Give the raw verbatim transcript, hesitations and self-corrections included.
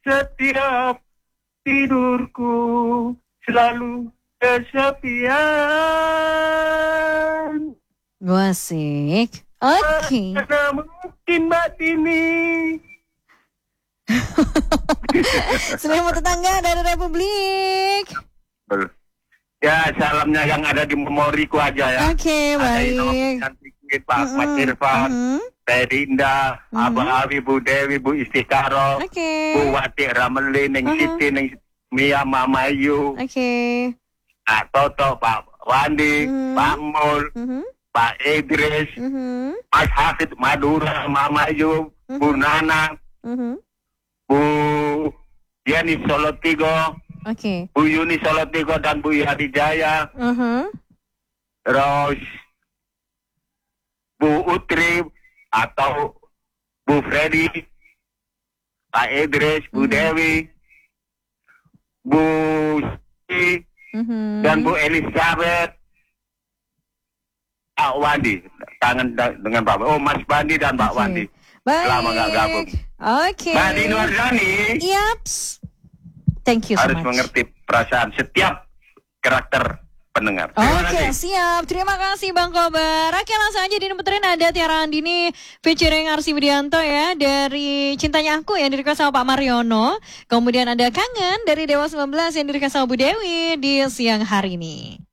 setiap tidurku selalu kesepian. Asik. Oke. Karena mungkin Mbak Tini. Selimut tetangga dari Republik. Ya, salamnya yang ada di memoriku aja ya. Oke, baik. Sedikit Pak Ahmad Irfan, Teh Dinda, Abang Abi, Bu Dewi, Bu Istikaro, Bu Wati Rameli, Neng Siti, Neng Mia, Mama Ayu, Pak Toto, Pak Wandi, Pak Mul, Pak Idris, Mas Hafid Madura, Mama Ayu, Bu Nana, Bu Yani Solotigo, Oke. Bu Yuni Solotigo dan Bu Yadi Jaya, terus Bu Utri atau Bu Freddy, Pak Idris, Bu Dewi, Bu Si, dan Bu Elizabeth, Pak Wandi, tangan dengan Pak Oh Mas Bandi dan Pak Wandi. Baik. Lama nggak gabung. Oke. Mbak Dini Wardani. Yaps. Thank you so harus much. mengerti perasaan setiap karakter pendengar. Oke, okay, siap. Terima kasih Bang Kobar. Oke, langsung aja diputerin ada Tiara Andini featuring Arsy Widianto ya dari Cintanya Aku yang direkam sama Pak Mariono. Kemudian ada Kangen dari Dewa sembilan belas yang direkam sama Bu Dewi di siang hari ini.